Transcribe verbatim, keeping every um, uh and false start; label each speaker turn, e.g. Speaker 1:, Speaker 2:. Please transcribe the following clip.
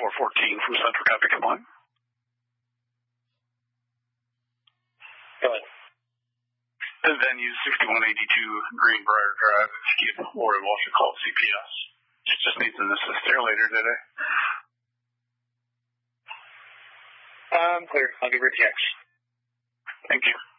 Speaker 1: four fourteen from Central Traffic Line.
Speaker 2: Go ahead.
Speaker 1: The venue sixty-one eighty-two Greenbrier Drive. If Lori Walsh should call C P S. She just needs an assist there later today.
Speaker 2: Um, clear. I'll give her a text.
Speaker 1: Thank you.